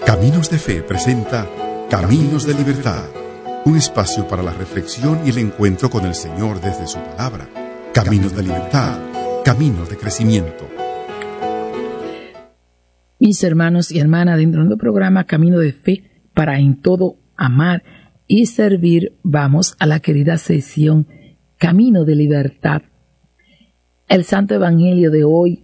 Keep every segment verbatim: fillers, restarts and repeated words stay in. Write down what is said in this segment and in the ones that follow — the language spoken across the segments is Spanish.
Caminos de Fe presenta Caminos de Libertad, un espacio para la reflexión y el encuentro con el Señor desde su palabra. Caminos de Libertad, caminos de crecimiento. Mis hermanos y hermanas, dentro del programa Camino de Fe para en todo amar y servir, vamos a la querida sección Camino de Libertad. El Santo Evangelio de hoy,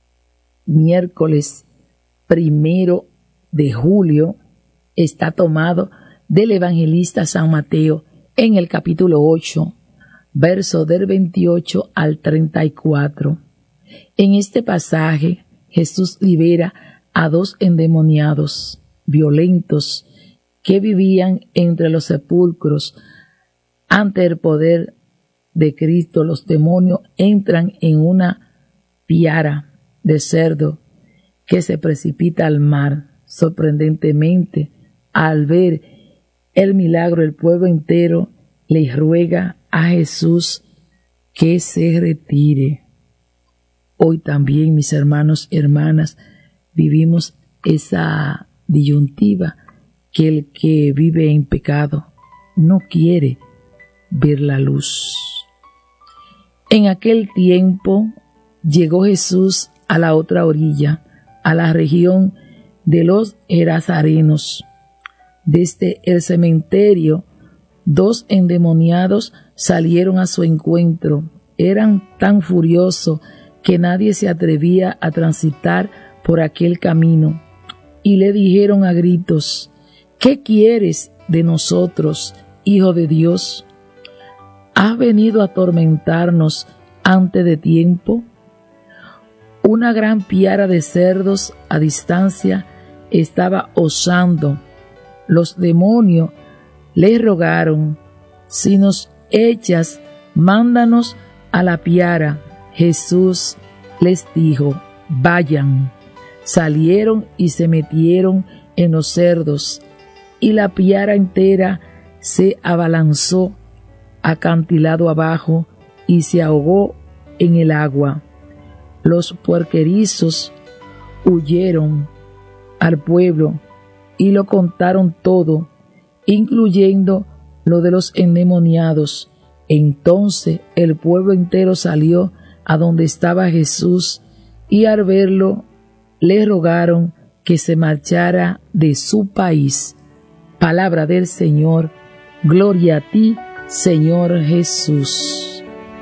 miércoles primero de julio, está tomado del evangelista San Mateo en el capítulo ocho, verso del veintiocho al treinta y cuatro. En este pasaje, Jesús libera a dos endemoniados violentos que vivían entre los sepulcros. Ante el poder de Cristo, los demonios entran en una piara de cerdo que se precipita al mar. Sorprendentemente, al ver el milagro, el pueblo entero le ruega a Jesús que se retire. Hoy también, mis hermanos y hermanas, vivimos esa disyuntiva que el que vive en pecado no quiere ver la luz. En aquel tiempo llegó Jesús a la otra orilla, a la región de los Gerasarenos. Desde el cementerio, dos endemoniados salieron a su encuentro. Eran tan furiosos que nadie se atrevía a transitar por aquel camino, y le dijeron a gritos: ¿qué quieres de nosotros, Hijo de Dios? ¿Has venido a atormentarnos antes de tiempo? Una gran piara de cerdos a distancia estaba osando. Los demonios le rogaron: si nos echas, mándanos a la piara. Jesús les dijo: vayan. Salieron y se metieron en los cerdos, y la piara entera se abalanzó acantilado abajo y se ahogó en el agua. Los puerquerizos huyeron al pueblo y lo contaron todo, incluyendo lo de los endemoniados. Entonces el pueblo entero salió a donde estaba Jesús, y al verlo le rogaron que se marchara de su país. Palabra del Señor. Gloria a ti, Señor Jesús.